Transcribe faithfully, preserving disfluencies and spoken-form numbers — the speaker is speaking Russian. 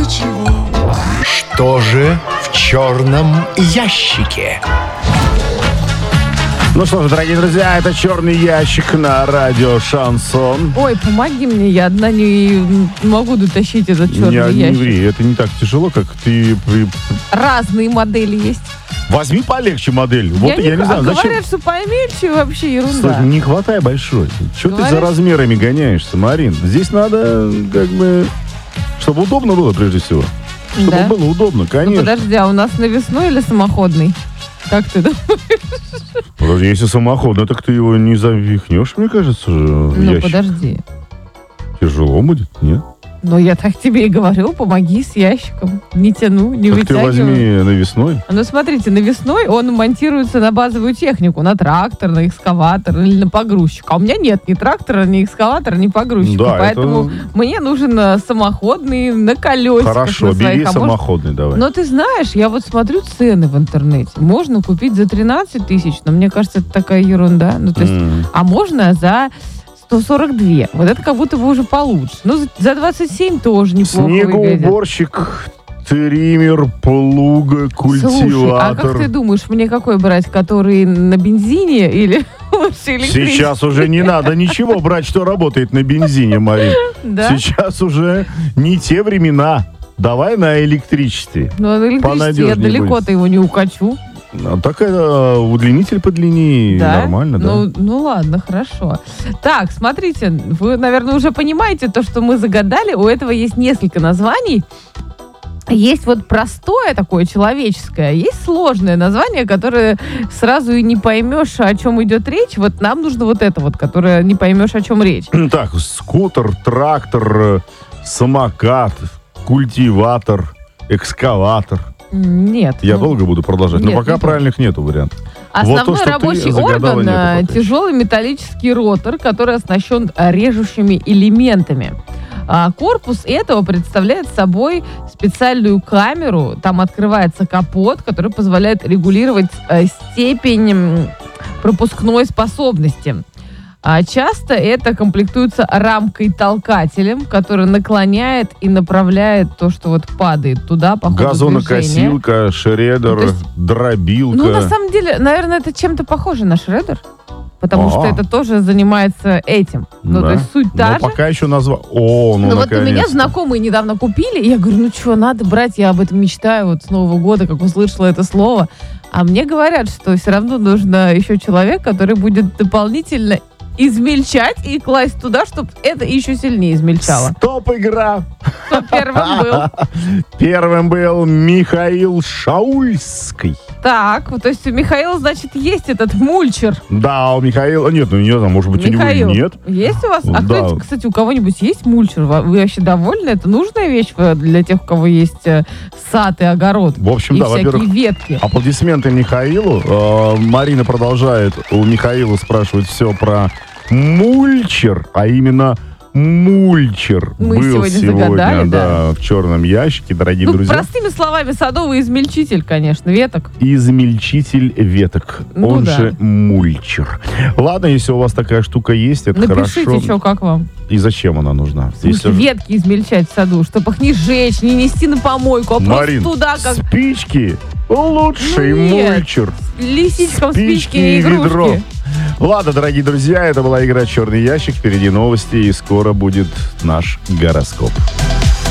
ничего. Что же в черном ящике? Ну что же, дорогие друзья, это «Черный ящик» на радио «Шансон». Ой, помоги мне, я одна не могу дотащить этот черный не, ящик. Не ври, это не так тяжело, как ты... Разные модели есть. Возьми полегче модель. Вот я, я я не, не знаю, а зачем... говорят, что помельче вообще ерунда. Слушай, не хватай большой. Что ты Говорят, за размерами гоняешься, Марин? Здесь надо, как бы, чтобы удобно было, прежде всего. Чтобы да? было удобно, конечно. Ну, подожди, а у нас навесной или самоходный? Как ты думаешь? Подожди, если самоходный, так ты его не завихнешь, мне кажется, в Ну, ящик. подожди. Тяжело будет, нет? Ну, я так тебе и говорю, помоги с ящиком. Не тяну, не Так ты вытягиваю. возьми навесной. Ну, смотрите, навесной он монтируется на базовую технику, на трактор, на экскаватор или на погрузчик. А у меня нет ни трактора, ни экскаватора, ни погрузчика. Да, поэтому это... мне нужен э, самоходный на колесиках. Хорошо, на своих. бери А может- самоходный давай. Но ты знаешь, я вот смотрю цены в интернете. Можно купить за тринадцать тысяч, но мне кажется, это такая ерунда. Ну, то есть, М. а можно за сто сорок два. Вот это как будто бы уже получше. Ну, за- за двадцать семь тоже неплохо выглядит. Снегоуборщик, триммер, плуга, культиватор. Слушай, а как ты думаешь, мне какой брать, который на бензине или лучше электрический? Сейчас уже не надо ничего брать, что работает на бензине, Марин. Да? Сейчас уже не те времена. Давай на электричестве. Ну, а на электричестве я понадежнее далеко-то его не укачу. А так это удлинитель подлиннее, Да? нормально, да? Ну, ну ладно, хорошо. Так, смотрите, вы, наверное, уже понимаете то, что мы загадали. У этого есть несколько названий. Есть вот простое такое, человеческое, есть сложное название, которое сразу и не поймешь, о чем идет речь. Вот нам нужно вот это вот, которое не поймешь, о чем речь. Так, скутер, трактор, самокат, культиватор, экскаватор. Нет. Я ну, долго буду продолжать, нет, но пока не правильных нету вариантов. Основной Вот то, что ты рабочий загадала, орган нету э, пока еще. тяжелый металлический ротор, который оснащен э, режущими элементами. А корпус этого представляет собой специальную камеру. Там открывается капот, который позволяет регулировать э, степень м, пропускной способности. А часто это комплектуется рамкой-толкателем, который наклоняет и направляет то, что вот падает туда по ходу движения. Газонокосилка, шредер, Ну, то есть- дробилка. Ну, на самом деле, наверное, это чем-то похоже на шредер. Потому А. что это тоже занимается этим. Ну, Да. то есть суть та Но же. пока еще назвал. О, ну, Ну, вот у меня наконец-то. знакомые недавно купили, и я говорю, ну что, надо брать, я об этом мечтаю вот с Нового года, как услышала это слово. А мне говорят, что все равно нужно еще человек, который будет дополнительно измельчать и класть туда, чтобы это еще сильнее измельчало. Стоп, игра! Кто первым был. Первым был Михаил Шаульский. Так, вот, то есть у Михаила, значит, есть этот мульчер. Да, у Михаила... Нет, ну не знаю, может быть, Михаил, у него нет. есть у вас? А Да. кто, кстати, у кого-нибудь есть мульчер? Вы вы вообще довольны? Это нужная вещь э, для тех, у кого есть э, сад и огород? В общем, и да, всякие во-первых, ветки. аплодисменты Михаилу. Э, Марина продолжает у Михаила спрашивать все про мульчер, а именно мульчер Мы был сегодня сегодня, загадали, да, в черном ящике, дорогие Ну, друзья. простыми словами, садовый измельчитель, конечно, веток. Измельчитель веток, Ну он да. же мульчер. Ладно, если у вас такая штука есть, это Напишите, хорошо. что, как вам. И зачем она нужна? В смысле, Если же- ветки измельчать в саду, чтобы их не сжечь, не нести на помойку, а Марин, просто туда, как спички лучший Ну нет. мульчер. лисичкам спички Спички и и ведро. игрушки. Ладно, дорогие друзья, это была игра «Черный ящик». Впереди новости, и скоро будет наш гороскоп.